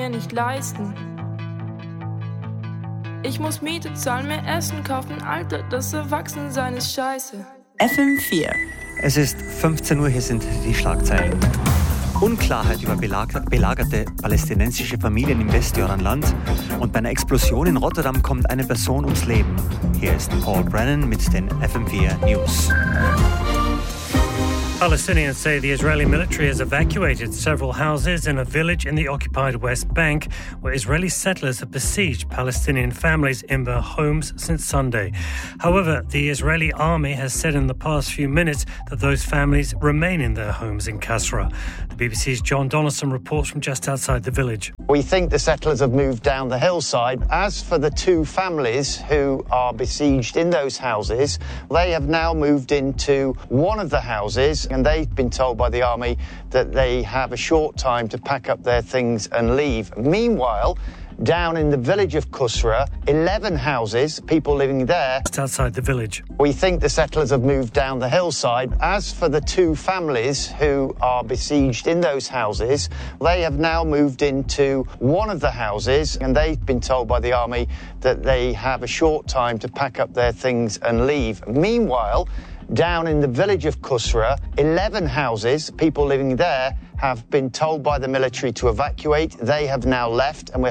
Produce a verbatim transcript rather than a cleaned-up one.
nicht leisten. Ich muss Miete zahlen, mir Essen kaufen, Alter, das Erwachsensein ist scheiße. F M vier. Es ist fünfzehn Uhr, hier sind die Schlagzeilen. Unklarheit über belag- belagerte palästinensische Familien im Westjordanland und bei einer Explosion in Rotterdam kommt eine Person ums Leben. Hier ist Paul Brennan mit den F M vier News. Palestinians say the Israeli military has evacuated several houses in a village in the occupied West Bank where Israeli settlers have besieged Palestinian families in their homes since Sunday. However, the Israeli army has said in the past few minutes that those families remain in their homes in Kasra. The B B C's John Donaldson reports from just outside the village. We think the settlers have moved down the hillside. As for the two families who are besieged in those houses, they have now moved into one of the houses, and they've been told by the army that they have a short time to pack up their things and leave. Meanwhile, down in the village of Kusra, eleven houses, people living there. Just outside the village. We think the settlers have moved down the hillside. As for the two families who are besieged in those houses, they have now moved into one of the houses, and they've been told by the army that they have a short time to pack up their things and leave. Meanwhile, down in the village of Kusra, eleven houses, people living there, have been told by the military to evacuate. They have now left, and we're